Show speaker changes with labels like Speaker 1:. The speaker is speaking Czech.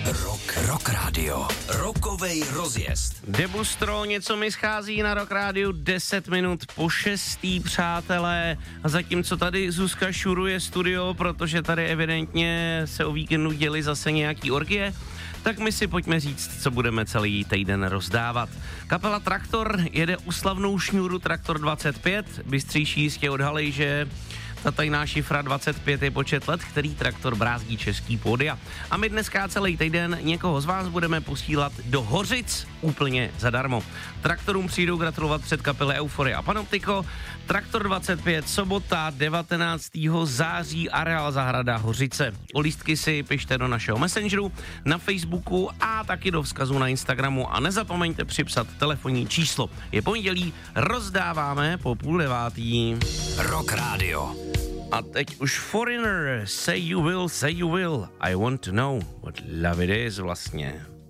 Speaker 1: Rock Radio. Rokovej rozjezd.
Speaker 2: Debustro, něco mi schází na Rock Radio 10 minut po 6, přátelé. A zatímco tady Zuzka šuruje studio, protože tady evidentně se o víkendu děli zase nějaký orgie, tak my si pojďme říct, co budeme celý týden rozdávat. Kapela Traktor jede uslavnou šňůru Traktor 25. Bystřejší jistě odhalí, že ta tajná šifra 25 je počet let, který Traktor brázdí český pódia. A my dneska celý týden někoho z vás budeme posílat do Hořic úplně zadarmo. Traktorům přijdou gratulovat před kapely Euforia a Panoptiko. Traktor 25, sobota 19. září, areál Zahrada Hořice. O lístky si pište do našeho messengeru, na Facebooku a taky do vzkazu na Instagramu. A nezapomeňte připsat telefonní číslo. Je pondělí, rozdáváme po 8:30.
Speaker 1: Rock Radio.
Speaker 2: A teď už Foreigner, say you will, I want to know what love it is vlastně.